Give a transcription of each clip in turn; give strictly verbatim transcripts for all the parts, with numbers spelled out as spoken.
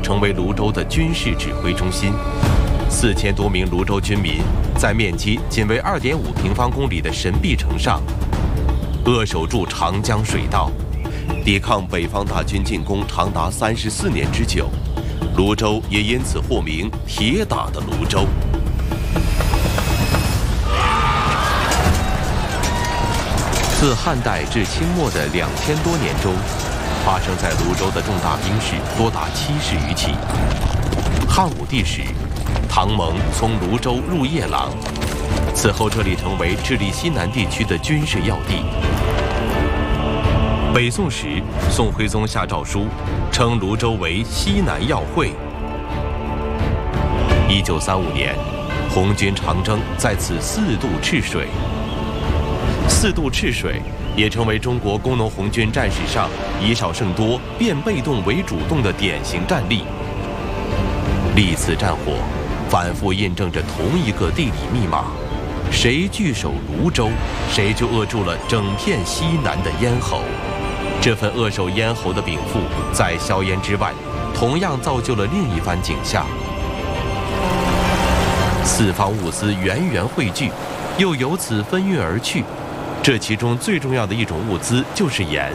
成为泸州的军事指挥中心。四千多名泸州军民在面积仅为二点五平方公里的神臂城上，扼守住长江水道，抵抗北方大军进攻长达三十四年之久。泸州也因此获名“铁打的泸州”。自汉代至清末的两千多年中，发生在泸州的重大兵事多达七十余起。汉武帝时，唐蒙从泸州入夜郎，此后这里成为治理西南地区的军事要地。北宋时，宋徽宗下诏书，称泸州为西南要会。一九三五年，红军长征在此四渡赤水。四渡赤水也成为中国工农红军战史上以少胜多、变被动为主动的典型战例。历次战火反复印证着同一个地理密码：谁据守泸州，谁就扼住了整片西南的咽喉。这份扼守咽喉的禀赋，在硝烟之外，同样造就了另一番景象。四方物资源源汇聚，又由此分运而去。这其中最重要的一种物资就是盐。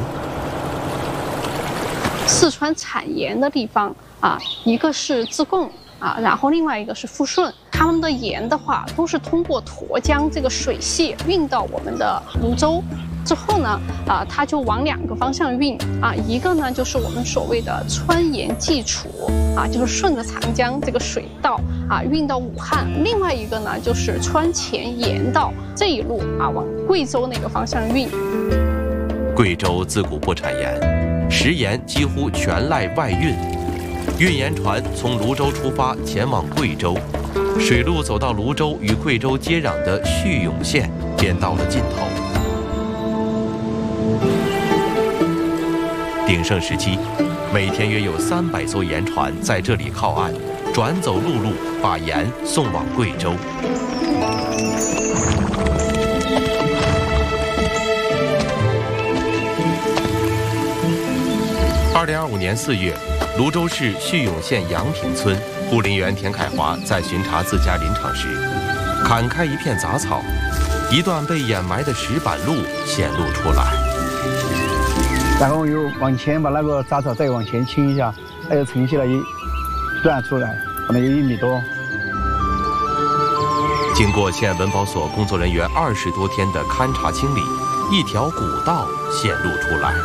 四川产盐的地方啊，一个是自贡啊，然后另外一个是富顺。他们的盐的话，都是通过沱江这个水系运到我们的泸州。之后呢，啊，它就往两个方向运啊，一个呢就是我们所谓的川盐济楚啊，就是顺着长江这个水道啊运到武汉；另外一个呢就是川黔盐道这一路啊往贵州那个方向运。 贵州自古不产盐，食盐几乎全赖外运。运盐船从泸州出发前往贵州，水路走到泸州与贵州接壤的叙永县，便到了尽头。鼎盛时期，每天约有三百艘盐船在这里靠岸，转走陆路，把盐送往贵州。二零二五年四月，泸州市叙永县杨坪村护林员田凯华在巡查自家林场时，砍开一片杂草，一段被掩埋的石板路显露出来。 然后又往前把那个杂草再往前倾一下，它又呈现了一段出来，可能有一米多。 经过县文保所工作人员二十多天的勘察清理，一条古道显露出来。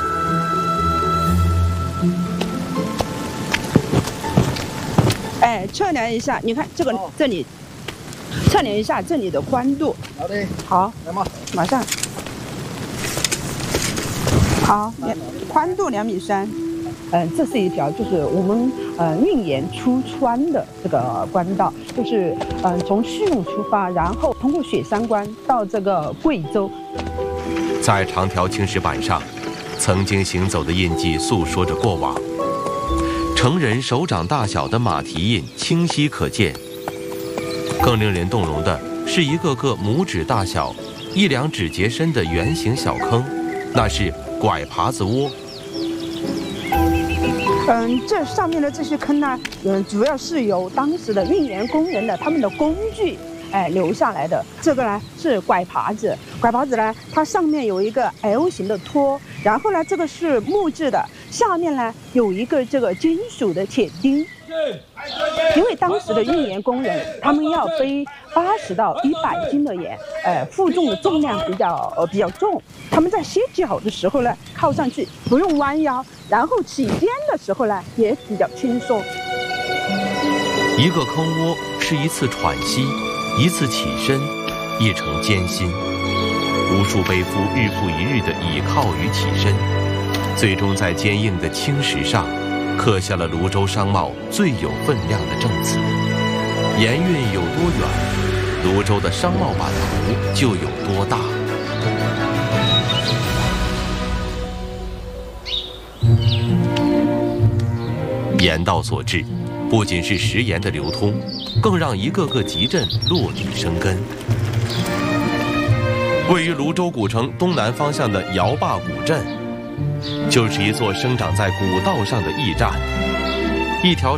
哎，测量一下，你看这个、哦、这里，测量一下这里的宽度。 好的， 好， 来嘛， 马上。好，宽度两米三。嗯，这是一条就是我们呃运盐出川的这个官道，就是嗯、呃、从叙永出发，然后通过雪山关到这个贵州。 在长条青石板上，曾经行走的印记诉说着过往。成人手掌大小的马蹄印清晰可见。更令人动容的是一个个拇指大小、一两指节深的圆形小坑，那是拐耙子窝。 嗯，这上面的这些坑呢，嗯，主要是由当时的运盐工人的他们的工具，哎，留下来的。这个呢是拐耙子，拐耙子呢，它上面有一个 L 型的托，然后呢，这个是木质的，下面呢有一个这个金属的铁钉。因为当时的运盐工人，他们要背八十到一百斤的盐，呃，负重的重量比较呃比较重。他们在歇脚的时候呢，靠上去不用弯腰，然后起肩的时候呢，也比较轻松。 一个坑窝是一次喘息，一次起身，一程艰辛。无数背夫日复一日的倚靠与起身，最终在坚硬的青石上刻下了泸州商贸最有分量的证词。盐运有多远，泸州的商贸版图就有多大。盐道所致，不仅是食盐的流通，更让一个个集镇落地生根。位于泸州古城东南方向的姚坝古镇，就是一座生长在古道上的驿站，一条